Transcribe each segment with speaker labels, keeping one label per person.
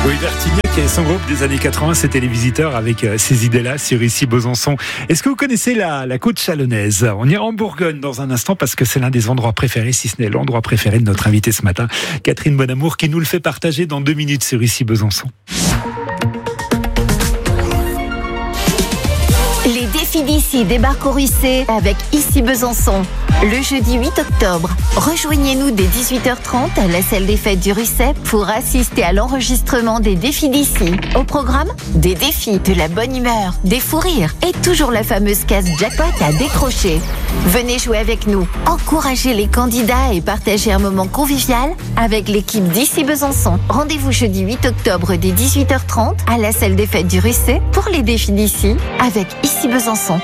Speaker 1: Oui, Bertignac et son groupe des années 80, c'était les Visiteurs avec ces idées-là sur Ici Besançon. Est-ce que vous connaissez la côte chalonnaise ? On ira en Bourgogne dans un instant parce que c'est l'un des endroits préférés, si ce n'est l'endroit préféré de notre invitée ce matin, Catherine Bonamour, qui nous le fait partager dans 2 minutes sur Ici Besançon.
Speaker 2: Les défis d'ici débarquent au Ruisset avec Ici Besançon. Le jeudi 8 octobre, rejoignez-nous dès 18h30 à la salle des fêtes du Ruisset pour assister à l'enregistrement des défis d'ici. Au programme, des défis, de la bonne humeur, des fous rires et toujours la fameuse case jackpot à décrocher. Venez jouer avec nous, encouragez les candidats et partagez un moment convivial avec l'équipe d'Ici Besançon. Rendez-vous jeudi 8 octobre dès 18h30 à la salle des fêtes du Ruisset pour les défis d'ici avec Ici Besançon.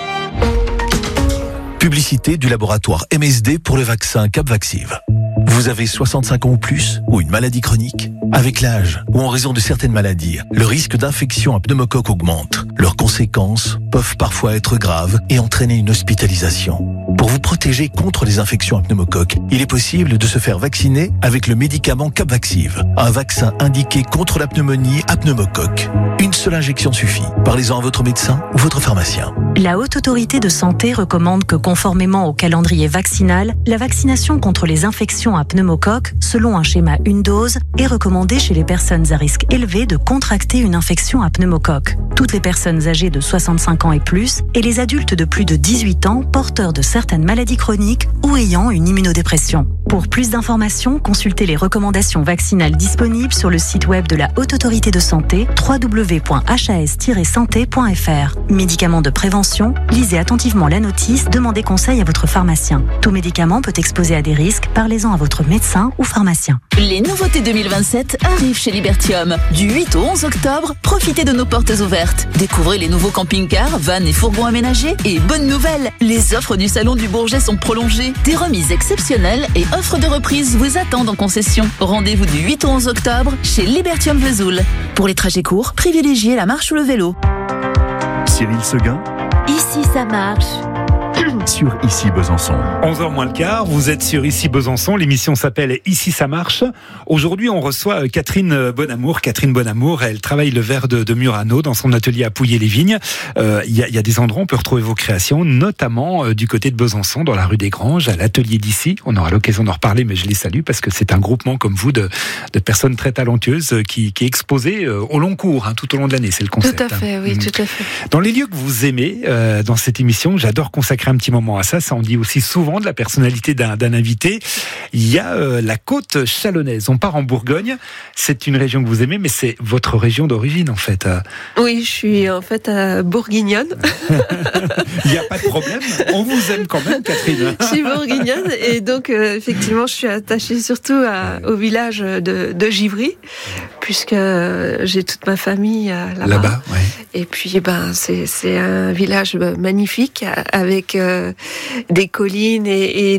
Speaker 3: Publicité du laboratoire MSD pour le vaccin Capvaxive. Vous avez 65 ans ou plus ou une maladie chronique ? Avec l'âge ou en raison de certaines maladies, le risque d'infection à pneumocoque augmente. Leurs conséquences peuvent parfois être graves et entraîner une hospitalisation. Pour vous protéger contre les infections à pneumocoque, il est possible de se faire vacciner avec le médicament Capvaxive, un vaccin indiqué contre la pneumonie à pneumocoque. Une seule injection suffit. Parlez-en à votre médecin ou votre pharmacien.
Speaker 4: La Haute Autorité de Santé recommande que, conformément au calendrier vaccinal, la vaccination contre les infections à pneumocoque, selon un schéma une dose, est recommandée chez les personnes à risque élevé de contracter une infection à pneumocoque. Toutes les personnes âgées de 65 ans et plus et les adultes de plus de 18 ans porteurs de certaines maladies chroniques ou ayant une immunodépression. Pour plus d'informations, consultez les recommandations vaccinales disponibles sur le site web de la Haute Autorité de Santé www.has-santé.fr. Médicaments de prévention, lisez attentivement la notice, demandez conseil à votre pharmacien. Tout médicament peut exposer à des risques, parlez-en à votre médecin ou pharmacien.
Speaker 5: Les nouveautés 2027 arrivent chez Libertium. Du 8 au 11 octobre, profitez de nos portes ouvertes. Découvrez les nouveaux camping-cars, vannes et fourgons aménagés. Et bonne nouvelle, les offres du Salon du Bourget sont prolongées. Des remises exceptionnelles et offres de reprise vous attendent en concession. Rendez-vous du 8 au 11 octobre chez Libertium Vesoul. Pour les trajets courts, privilégiez la marche ou le vélo.
Speaker 6: Cyril Seguin,
Speaker 2: Ici ça marche.
Speaker 6: sur Ici Besançon.
Speaker 1: 11h moins le quart, vous êtes sur Ici Besançon, l'émission s'appelle Ici ça marche. Aujourd'hui on reçoit Catherine Bonamour. Catherine Bonamour, elle travaille le verre de Murano dans son atelier à Pouilly-les-Vignes. Il y a des endroits où on peut retrouver vos créations, notamment du côté de Besançon, dans la rue des Granges, à l'atelier d'ici. On aura l'occasion d'en reparler, mais je les salue parce que c'est un groupement comme vous de personnes très talentueuses qui est exposé au long cours, tout au long de l'année, c'est le concept.
Speaker 7: Tout à fait, oui, tout à fait.
Speaker 1: Dans les lieux que vous aimez, dans cette émission, j'adore consacrer un petit moment à ça. Ça en dit aussi souvent de la personnalité d'un invité. Il y a la côte chalonnaise. On part en Bourgogne. C'est une région que vous aimez, mais c'est votre région d'origine, en fait.
Speaker 7: Oui, je suis en fait bourguignonne.
Speaker 1: Il n'y a pas de problème. On vous aime quand même, Catherine.
Speaker 7: Je suis bourguignonne et donc effectivement, je suis attachée surtout au village de Givry, puisque j'ai toute ma famille là-bas.
Speaker 1: Là-bas, ouais.
Speaker 7: Et puis, c'est un village magnifique avec des collines et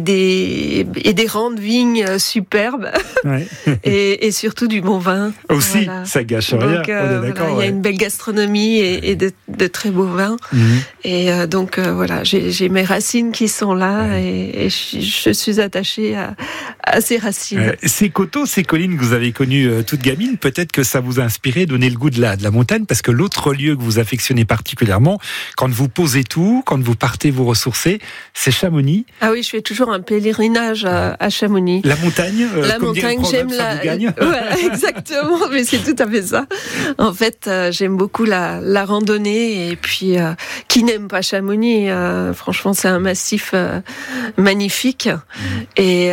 Speaker 7: des rangs de vignes superbes. Ouais. et surtout du bon vin.
Speaker 1: Aussi,
Speaker 7: voilà.
Speaker 1: Ça gâche rien.
Speaker 7: Donc,
Speaker 1: on est d'accord.
Speaker 7: Il y a une belle gastronomie et de très beaux vins. Et donc, voilà, j'ai mes racines qui sont là et je suis attachée à ces racines.
Speaker 1: Ces coteaux, ces collines que vous avez connues toute gamine, peut-être que ça vous a inspiré, donné le goût de la montagne, parce que l'autre lieu que vous affectionnez particulièrement, quand vous posez tout, quand vous partez vous ressourcer, c'est Chamonix.
Speaker 7: Ah oui, je fais toujours un pèlerinage à Chamonix.
Speaker 1: La montagne,
Speaker 7: la montagne, j'aime voilà, exactement, mais c'est tout à fait ça. En fait, j'aime beaucoup la randonnée et puis qui n'aime pas Chamonix, franchement, c'est un massif magnifique et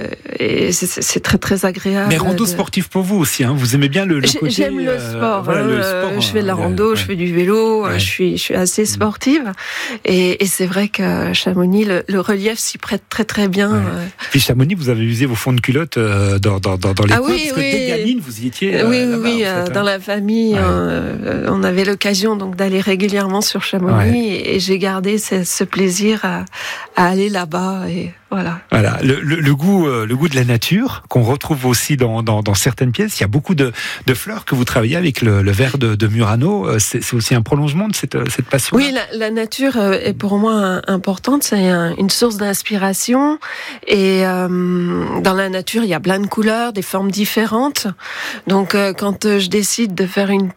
Speaker 7: c'est très très agréable.
Speaker 1: Mais rando sportif pour vous aussi, vous aimez bien le côté.
Speaker 7: J'aime le sport.
Speaker 1: Le sport.
Speaker 7: Je fais de la rando, je fais du vélo, je suis assez sportive et c'est vrai que Chamonix, le relief s'y prête très très bien.
Speaker 1: Puis Chamonix, vous avez usé vos fonds de culotte dans les coins, parce que dès gamine, vous y étiez.
Speaker 7: Oui, dans la famille, on avait l'occasion donc d'aller allais régulièrement sur Chamonix et j'ai gardé ce plaisir à aller là-bas et voilà.
Speaker 1: Voilà, le goût de la nature qu'on retrouve aussi dans certaines pièces. Il y a beaucoup de fleurs que vous travaillez avec le verre de Murano. C'est aussi un prolongement de cette passion.
Speaker 7: Oui, la nature est pour moi importante. C'est une source d'inspiration et dans la nature il y a plein de couleurs, des formes différentes. Donc quand je décide de faire une